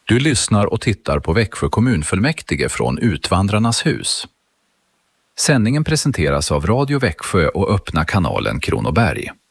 Du lyssnar och tittar på Växjö kommunfullmäktige från Utvandrarnas hus. Sändningen presenteras av Radio Växjö och öppna kanalen Kronoberg.